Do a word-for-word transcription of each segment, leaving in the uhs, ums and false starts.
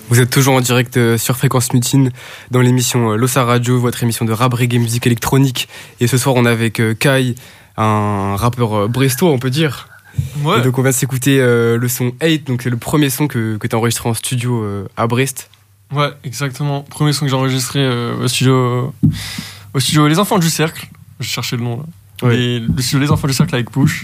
Vous êtes toujours en direct euh, sur Fréquence Mutine dans l'émission euh, Losa Radio, votre émission de rap, reggae, musique électronique. Et ce soir, on est avec euh, Kai, un rappeur euh, brestois, on peut dire. Ouais. Et donc, on va s'écouter euh, le son eight, donc c'est le premier son que, que tu as enregistré en studio euh, à Brest. Ouais, exactement. Premier son que j'ai enregistré euh, au studio, au studio Les Enfants du Cercle. Je cherchais le nom là. Ouais. Les, le studio Les Enfants du Cercle avec Push.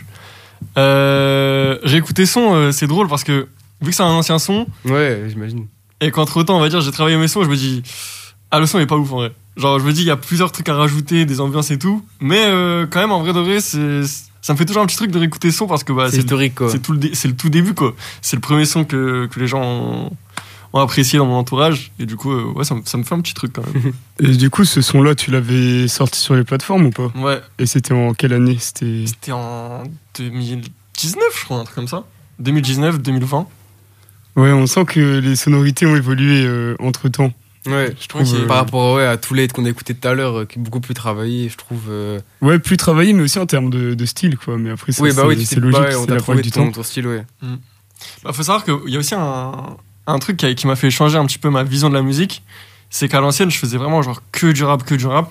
Euh, j'ai écouté son, euh, c'est drôle parce que vu que c'est un ancien son, Ouais, j'imagine. et qu'entre temps, on va dire, j'ai travaillé mes sons, je me dis, ah, le son est pas ouf en vrai. Genre, je me dis, il y a plusieurs trucs à rajouter, des ambiances et tout. Mais euh, quand même, en vrai de vrai, c'est, ça me fait toujours un petit truc de réécouter le son parce que bah, C'est, c'est historique, quoi. C'est tout, le dé- c'est le tout début, quoi. C'est le premier son que, que les gens ont, ont apprécié dans mon entourage. Et du coup, euh, ouais, ça, me- ça me fait un petit truc quand même. Et du coup, ce son-là, tu l'avais sorti sur les plateformes ou pas? Ouais, Et c'était en quelle année? C'était... c'était en deux mille dix-neuf, je crois, un truc comme ça. deux mille dix-neuf, deux mille vingt. Ouais, on sent que les sonorités ont évolué euh, entre-temps. Ouais, Je trouve, Ok. euh, par rapport ouais, à tout l'aide qu'on a écouté tout à l'heure, euh, qui est beaucoup plus travaillé, je trouve. euh, Ouais, plus travaillé, mais aussi en termes de, de style, quoi. Mais après, ça, Oui, bah c'est, oui, tu c'est sais, logique, bah ouais, on c'est t'a la trouvé preuve du ton, temps. ton style, ouais. Bah, faut savoir qu'il y a aussi un, un truc qui, a- qui m'a fait changer un petit peu ma vision de la musique. C'est qu'à l'ancienne, je faisais vraiment genre que du rap, que du rap.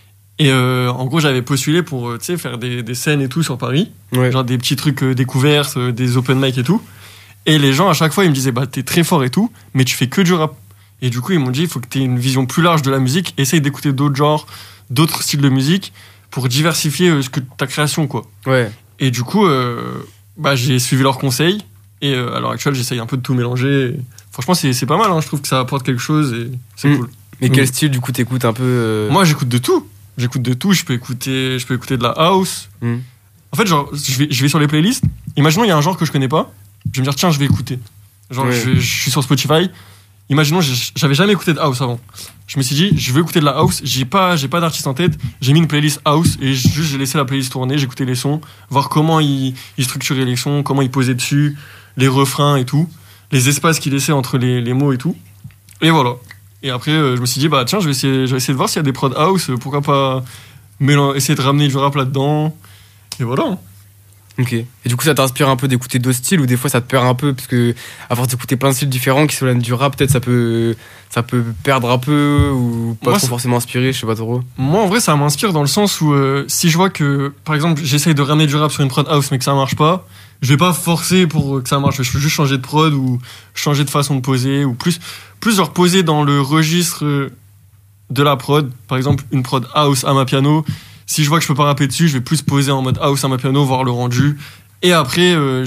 Et euh, en gros, j'avais postulé pour euh, tu sais, faire des, des scènes et tout sur Paris. Ouais. Genre des petits trucs euh, découvertes, euh, des open mic et tout. Et les gens, à chaque fois, ils me disaient, bah, t'es très fort et tout, mais tu fais que du rap. Et du coup, ils m'ont dit, il faut que t'aies une vision plus large de la musique, essaye d'écouter d'autres genres, d'autres styles de musique, pour diversifier euh, ce que, ta création, quoi. Ouais. Et du coup, euh, bah, j'ai suivi leurs conseils, et euh, à l'heure actuelle, j'essaye un peu de tout mélanger. Et franchement, c'est, c'est pas mal, hein, je trouve que ça apporte quelque chose, et c'est Mm. cool. Mais quel Mm. style, du coup, t'écoutes un peu euh, Moi, j'écoute de tout. J'écoute de tout, je peux écouter, je peux écouter de la house. Mm. En fait, genre, je vais, je vais sur les playlists. Imaginons, il y a un genre que je connais pas. Je vais me dire, tiens, je vais écouter. Genre, Ouais. je, vais- je suis sur Spotify. Imaginons, j'ai- j'avais jamais écouté de house avant. Je me suis dit, je veux écouter de la house. J'ai pas, j'ai pas d'artiste en tête. J'ai mis une playlist house et juste, j'ai laissé la playlist tourner. J'écoutais les sons, voir comment ils, ils structuraient les sons, comment ils posaient dessus, les refrains et tout, les espaces qu'ils laissaient entre les, les mots et tout. Et voilà. Et après, euh, je me suis dit, bah, tiens, je vais essayer, je vais essayer de voir s'il y a des prods house. euh, Pourquoi pas mélan- essayer de ramener du rap là-dedans. Et voilà. hein. Ok. Et du coup, ça t'inspire un peu d'écouter d'autres styles ou des fois ça te perd un peu parce que à force d'écouter plein de styles différents qui s'éloignent du rap, peut-être ça peut ça peut perdre un peu ou pas Moi, trop c'est- forcément inspiré, je sais pas trop. Moi, en vrai, ça m'inspire dans le sens où euh, si je vois que, par exemple, j'essaye de ramener du rap sur une prod house mais que ça marche pas, je vais pas forcer pour euh, que ça marche. Je vais juste changer de prod ou changer de façon de poser ou plus, plus genre poser dans le registre euh, de la prod. Par exemple, une prod house à ma piano. Si je vois que je peux pas rapper dessus, je vais plus poser en mode house à ma piano, voir le rendu. Et après, euh,